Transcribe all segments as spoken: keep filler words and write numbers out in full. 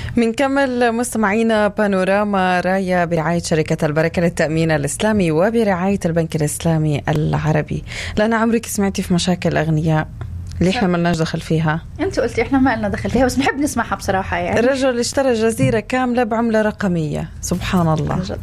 منكمل مستمعينا بانوراما رايا برعاية شركة البركة للتأمين الإسلامي وبرعاية البنك الإسلامي العربي. لأنا عمرك سمعتي في مشاكل أغنياء اللي احنا ما لناش دخل فيها؟ انت قلتي احنا ما لنا دخل فيها، بس بنحب نسمعها بصراحة. يعني الرجل اشترى جزيرة كاملة بعملة رقمية، سبحان الله جد.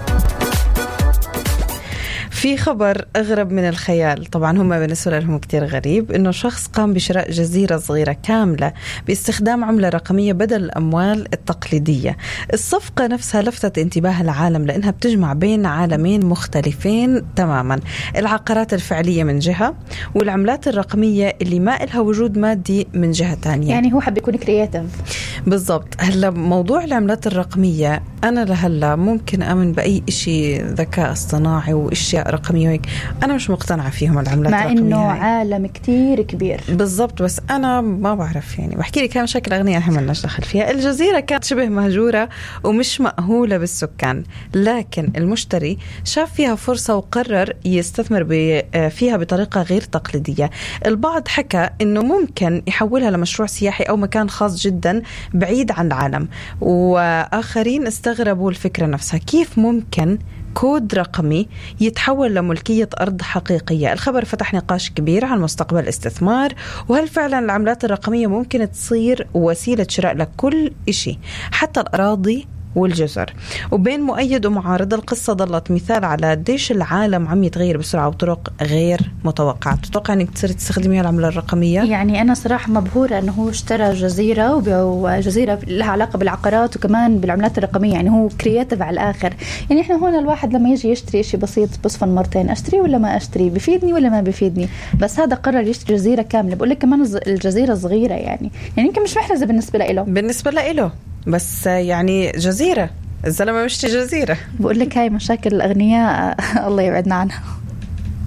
في خبر أغرب من الخيال، طبعا هم بالنسبة لهم كتير غريب، إنه شخص قام بشراء جزيرة صغيرة كاملة باستخدام عملة رقمية بدل الأموال التقليدية. الصفقة نفسها لفتت انتباه العالم لأنها بتجمع بين عالمين مختلفين تماما، العقارات الفعلية من جهة والعملات الرقمية اللي ما إلها وجود مادي من جهة تانية. يعني هو حب يكون كرياتيف بالضبط. هلا موضوع العملات الرقمية أنا لهلا ممكن أمن بأي إشي ذكاء اصطناعي وإشياء رقمية وهيك، أنا مش مقتنعة فيهم العملات مع الرقمية، مع إنه هاي. عالم كتير كبير. بالضبط، بس أنا ما بعرف. يعني بحكي لك كان شكل أغنية إحنا مالناش دخل فيها. الجزيرة كانت شبه مهجورة ومش مأهولة بالسكان، لكن المشتري شاف فيها فرصة وقرر يستثمر فيها بطريقة غير تقليدية. البعض حكى إنه ممكن يحولها لمشروع سياحي أو مكان خاص جدا بعيد عن العالم، وآخرين استغربوا الفكرة نفسها. كيف ممكن كود رقمي يتحول لملكية أرض حقيقية؟ الخبر فتح نقاش كبير عن مستقبل الاستثمار، وهل فعلا العملات الرقمية ممكن تصير وسيلة شراء لكل إشي حتى الأراضي والجزر؟ وبين مؤيد ومعارض القصة ضلت مثال على قديش العالم عم يتغير بسرعة وطرق غير متوقعة. تتوقع انك تصير تستخدميها العملة الرقمية؟ يعني انا صراحة مبهورة انه هو اشترى جزيرة، وجزيرة لها علاقة بالعقارات وكمان بالعملات الرقمية. يعني هو كرياتيف على الاخر. يعني احنا هون الواحد لما يجي يشتري شيء بسيط بصفن مرتين، اشتري ولا ما اشتري، بفيدني ولا ما بفيدني، بس هذا قرر يشتري جزيرة كاملة. بقول لك كمان الجزيرة صغيرة، يعني يعني يمكن مش محرزة بالنسبة له بالنسبة له بس يعني جزيرة، الزلمة مشتي جزيرة. بقول لك هاي مشاكل الأغنياء الله يبعدنا عنها.